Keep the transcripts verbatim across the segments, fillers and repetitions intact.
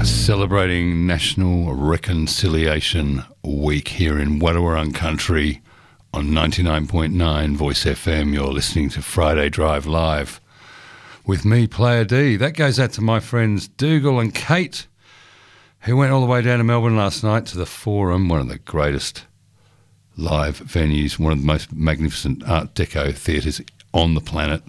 Celebrating National Reconciliation Week here in Wadawurrung Country on ninety-nine point nine Voice F M. You're listening to Friday Drive Live with me, Player D. That goes out to my friends Dougal and Kate, who went all the way down to Melbourne last night to the Forum, one of the greatest live venues, one of the most magnificent Art Deco theatres on the planet.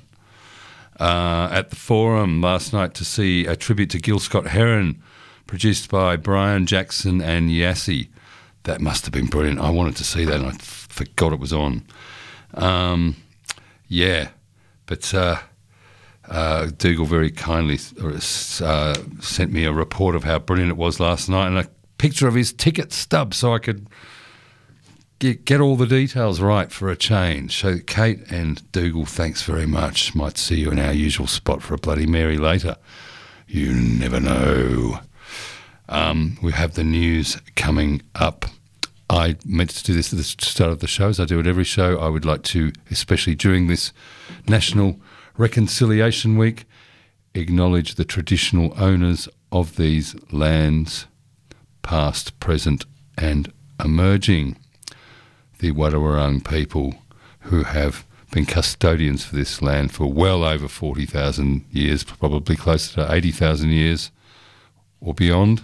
Uh, at the Forum last night to see a tribute to Gil Scott-Heron, produced by Brian Jackson and Yassi. That must have been brilliant. I wanted to see that and I f- forgot it was on. Um, yeah, but uh, uh, Dougal very kindly uh, sent me a report of how brilliant it was last night and a picture of his ticket stub so I could get, get all the details right for a change. So Kate and Dougal, thanks very much. Might see you in our usual spot for a Bloody Mary later. You never know. Um, we have the news coming up. I meant to do this at the start of the show, as I do at every show. I would like to, especially during this National Reconciliation Week, acknowledge the traditional owners of these lands, past, present and emerging. The Wadawurrung people who have been custodians for this land for well over forty thousand years, probably closer to eighty thousand years or beyond.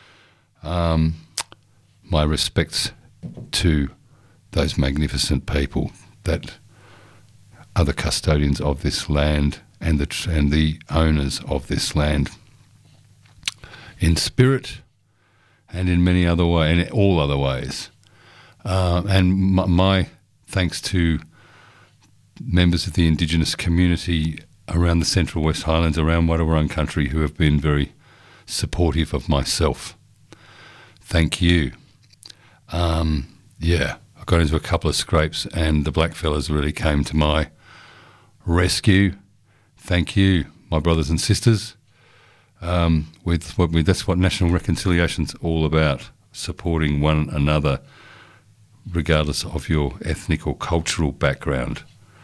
Um, my respects to those magnificent people that are the custodians of this land and the and the owners of this land, in spirit and in many other ways, in all other ways. Uh, and my, my thanks to members of the Indigenous community around the Central West Highlands, around Wadawurrung Country, who have been very supportive of myself. Thank you. Um, yeah, I got into a couple of scrapes and the blackfellas really came to my rescue. Thank you, my brothers and sisters. Um, with what we, that's what National Reconciliation's all about, supporting one another regardless of your ethnic or cultural background.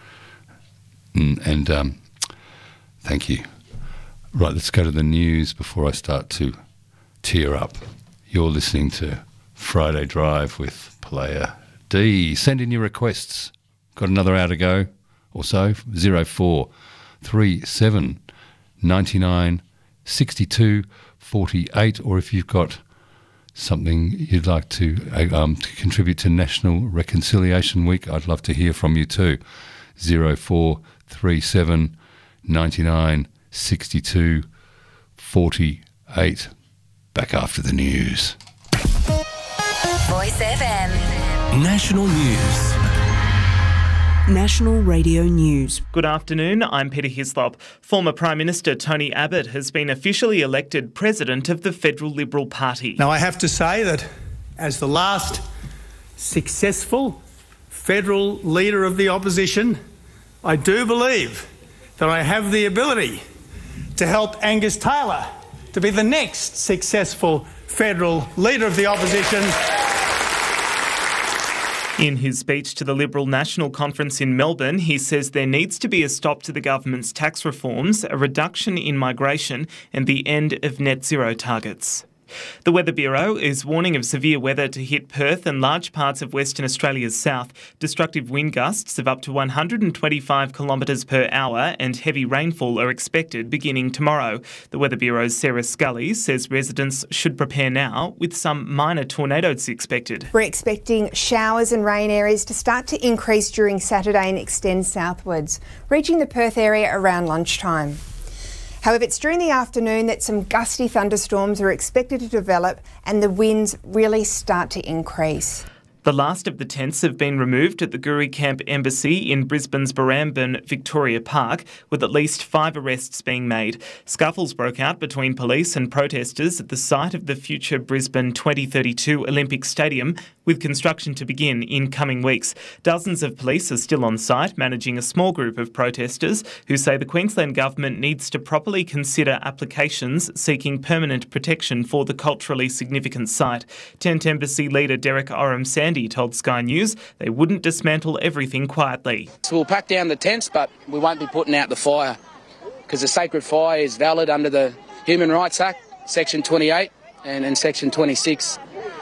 Mm, and um, thank you. Right, let's go to the news before I start to tear up. You're listening to Friday Drive with Player D. Send in your requests. Got another hour to go or so. zero four three seven ninety-nine sixty-two forty-eight. Or if you've got something you'd like to, um, to contribute to National Reconciliation Week, I'd love to hear from you too. zero four three seven ninety-nine sixty-two forty-eight. Back after the news. Voice F M. National News. National Radio News. Good afternoon, I'm Peter Hislop. Former Prime Minister Tony Abbott has been officially elected President of the Federal Liberal Party. Now, I have to say that as the last successful federal leader of the opposition, I do believe that I have the ability to help Angus Taylor to be the next successful federal leader of the opposition. In his speech to the Liberal National Conference in Melbourne, he says there needs to be a stop to the government's tax reforms, a reduction in migration and the end of net zero targets. The Weather Bureau is warning of severe weather to hit Perth and large parts of Western Australia's south. Destructive wind gusts of up to one hundred twenty-five kilometres per hour and heavy rainfall are expected beginning tomorrow. The Weather Bureau's Sarah Scully says residents should prepare now, with some minor tornadoes expected. We're expecting showers and rain areas to start to increase during Saturday and extend southwards, reaching the Perth area around lunchtime. However, it's during the afternoon that some gusty thunderstorms are expected to develop and the winds really start to increase. The last of the tents have been removed at the Guri Camp Embassy in Brisbane's Barambin Victoria Park, with at least five arrests being made. Scuffles broke out between police and protesters at the site of the future Brisbane twenty thirty-two Olympic Stadium, with construction to begin in coming weeks. Dozens of police are still on site, managing a small group of protesters who say the Queensland Government needs to properly consider applications seeking permanent protection for the culturally significant site. Tent Embassy leader Derek Oram-Sandy told Sky News they wouldn't dismantle everything quietly. So we'll pack down the tents, but we won't be putting out the fire, because the sacred fire is valid under the Human Rights Act, Section twenty-eight and, and Section twenty-six.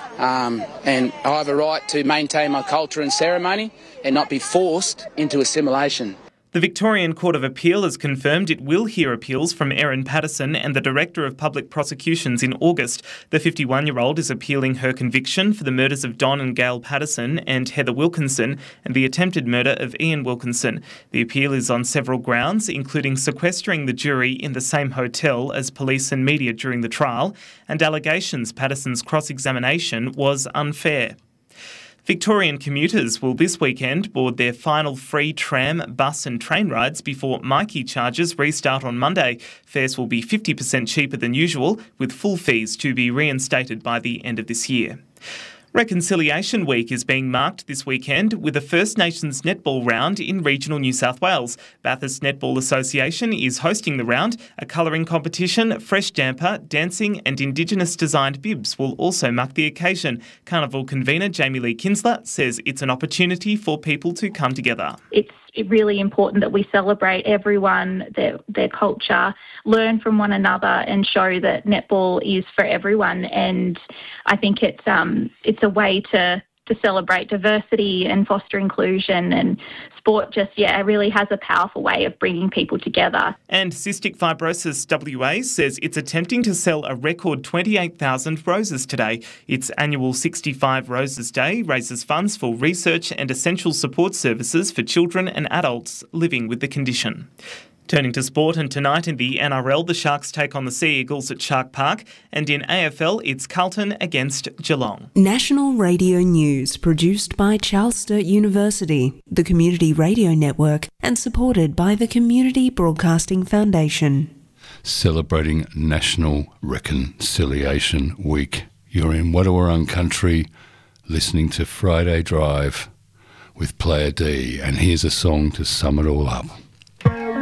Um, and I have a right to maintain my culture and ceremony and not be forced into assimilation. The Victorian Court of Appeal has confirmed it will hear appeals from Erin Patterson and the Director of Public Prosecutions in August. The fifty-one-year-old is appealing her conviction for the murders of Don and Gail Patterson and Heather Wilkinson and the attempted murder of Ian Wilkinson. The appeal is on several grounds, including sequestering the jury in the same hotel as police and media during the trial, and allegations Patterson's cross-examination was unfair. Victorian commuters will this weekend board their final free tram, bus and train rides before Mikey charges restart on Monday. Fares will be fifty percent cheaper than usual, with full fees to be reinstated by the end of this year. Reconciliation Week is being marked this weekend with a First Nations netball round in regional New South Wales. Bathurst Netball Association is hosting the round. A colouring competition, fresh damper, dancing and Indigenous designed bibs will also mark the occasion. Carnival convener Jamie Lee Kinsler says it's an opportunity for people to come together. It's really important that we celebrate everyone, their, their culture, learn from one another and show that netball is for everyone. And I think it's um it's a way to, to celebrate diversity and foster inclusion, and sport just, yeah, really has a powerful way of bringing people together. And Cystic Fibrosis W A says it's attempting to sell a record twenty-eight thousand roses today. Its annual sixty-five Roses Day raises funds for research and essential support services for children and adults living with the condition. Turning to sport, and tonight in the N R L, the Sharks take on the Sea Eagles at Shark Park, and in A F L, it's Carlton against Geelong. National Radio News, produced by Charles Sturt University, the Community Radio Network, and supported by the Community Broadcasting Foundation. Celebrating National Reconciliation Week. You're in Wadawurrung country, listening to Friday Drive with Player D, and here's a song to sum it all up.